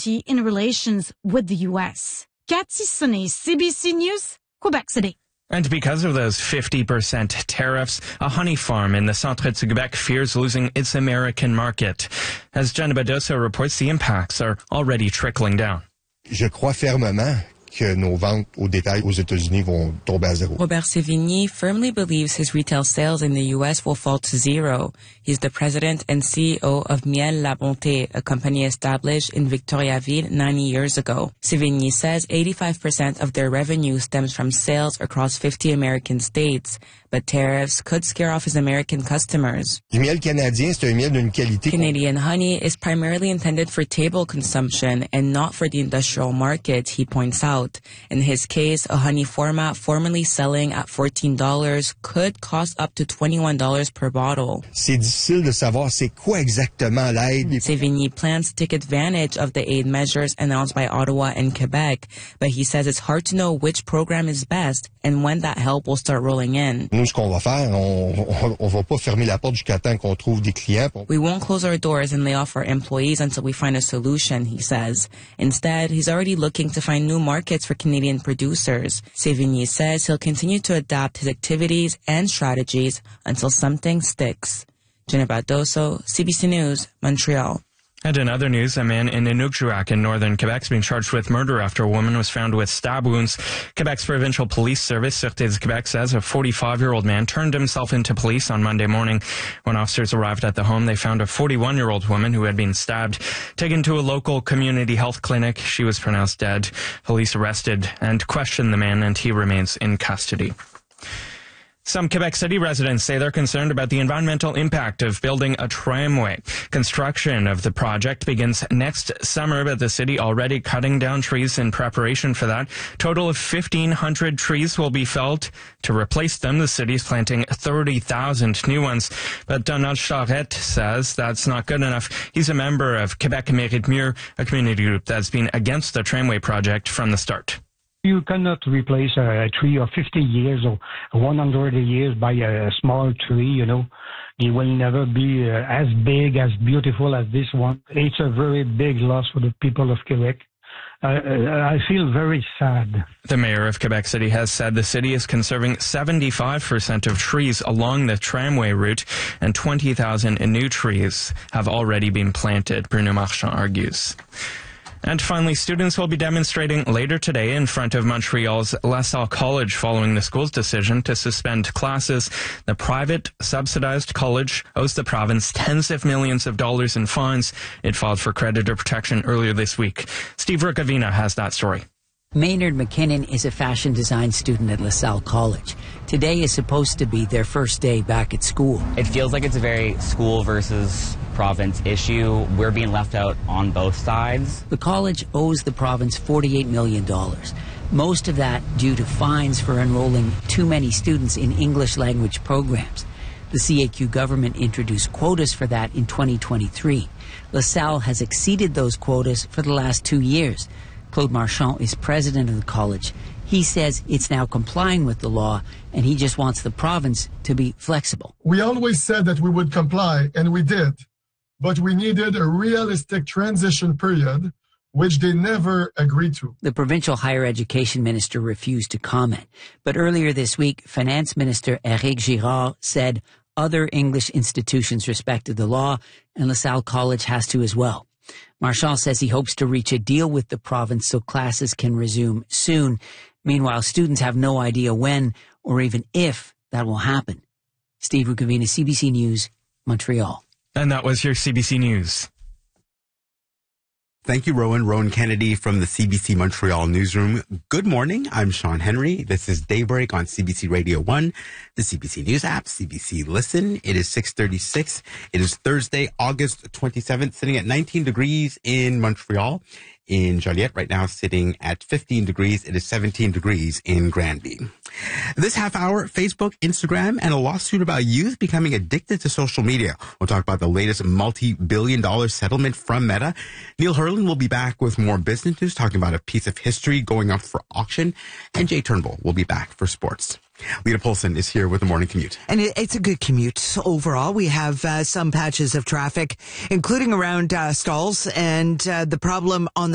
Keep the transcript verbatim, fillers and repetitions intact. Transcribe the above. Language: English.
uncertainty in relations with the U S. Cathy Sonnet, C B C News, Quebec City. And because of those fifty percent tariffs, a honey farm in the Centre de Quebec fears losing its American market. As Jenna Badosa reports, the impacts are already trickling down. Je crois fermement que nos ventes au détail aux États-Unis vont tomber à zéro. Robert Sévigny firmly believes his retail sales in the U S will fall to zero. He's the president and C E O of Miel La Bonté, a company established in Victoriaville ninety years ago. Sévigny says eighty-five percent of their revenue stems from sales across fifty American states, but tariffs could scare off his American customers. Du miel canadien, c'est un miel d'une qualité. Canadian honey is primarily intended for table consumption and not for the industrial market, he points out. In his case, a honey format formerly selling at fourteen dollars could cost up to twenty-one dollars per bottle. C'est difficile de savoir c'est quoi exactement l'aide. Sévigny plans to take advantage of the aid measures announced by Ottawa and Quebec, but he says it's hard to know which program is best and when that help will start rolling in. Nous, ce qu'on va faire, on, on va pas fermer la porte jusqu'à temps qu'on trouve des clients. We won't close our doors and lay off our employees until we find a solution, he says. Instead, he's already looking to find new markets for Canadian producers. Sévigny says he'll continue to adapt his activities and strategies until something sticks. Jenna Badoso, C B C News, Montreal. And in other news, a man in Inukjuak in northern Quebec is being charged with murder after a woman was found with stab wounds. Quebec's Provincial Police Service, Sûreté du Québec, says a forty-five-year-old man turned himself into police on Monday morning. When officers arrived at the home, they found a forty-one-year-old woman who had been stabbed. Taken to a local community health clinic, she was pronounced dead. Police arrested and questioned the man, and he remains in custody. Some Quebec City residents say they're concerned about the environmental impact of building a tramway. Construction of the project begins next summer, but the city already cutting down trees in preparation for that. Total of fifteen hundred trees will be felled. To replace them, the city is planting thirty thousand new ones. But Donald Charette says that's not good enough. He's a member of Quebec Mérite Mieux, a community group that's been against the tramway project from the start. You cannot replace a tree of fifty years or one hundred years by a small tree, you know. It will never be uh, as big, as beautiful as this one. It's a very big loss for the people of Quebec. Uh, I feel very sad. The mayor of Quebec City has said the city is conserving seventy-five percent of trees along the tramway route, and twenty thousand new trees have already been planted, Bruno Marchand argues. And finally, students will be demonstrating later today in front of Montreal's La Salle College following the school's decision to suspend classes. The private, subsidized college owes the province tens of millions of dollars in fines. It filed for creditor protection earlier this week. Steve Rukavina has that story. Maynard McKinnon is a fashion design student at La Salle College. Today is supposed to be their first day back at school. It feels like it's a very school versus province issue. We're being left out on both sides. The college owes the province forty-eight million dollars. Most of that due to fines for enrolling too many students in English language programs. The C A Q government introduced quotas for that in twenty twenty-three. La Salle has exceeded those quotas for the last two years. Claude Marchand is president of the college. He says it's now complying with the law, and he just wants the province to be flexible. We always said that we would comply, and we did. But we needed a realistic transition period, which they never agreed to. The provincial higher education minister refused to comment. But earlier this week, Finance Minister Éric Girard said other English institutions respected the law, and La Salle College has to as well. Marchand says he hopes to reach a deal with the province so classes can resume soon. Meanwhile, students have no idea when or even if that will happen. Steve Rukavina, C B C News, Montreal. And that was your C B C News. Thank you, Rowan. Rowan Kennedy from the C B C Montreal newsroom. Good morning. I'm Sean Henry. This is Daybreak on C B C Radio one, the C B C News app, C B C Listen. It is six thirty-six. It is Thursday, August twenty-seventh, sitting at nineteen degrees in Montreal. In Joliette, right now sitting at fifteen degrees. It is seventeen degrees in Granby. This half hour, Facebook, Instagram, and a lawsuit about youth becoming addicted to social media. We'll talk about the latest multi-billion dollar settlement from Meta. Neil Hurlin will be back with more business news, talking about a piece of history going up for auction. And Jay Turnbull will be back for sports. Lita Polson is here with the morning commute. And it, it's a good commute overall. We have uh, some patches of traffic, including around uh, stalls, and uh, the problem on the